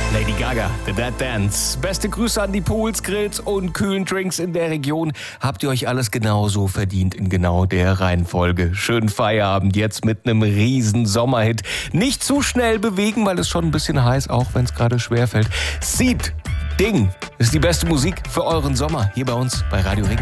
Lady Gaga, The Dead Dance. Beste Grüße an die Pools, Grills und kühlen Drinks in der Region. Habt ihr euch alles genauso verdient in genau der Reihenfolge. Schönen Feierabend jetzt mit einem riesen Sommerhit. Nicht zu schnell bewegen, weil es schon ein bisschen heiß, auch wenn es gerade schwerfällt. Seed, Ding, ist die beste Musik für euren Sommer hier bei uns bei Radio Ring.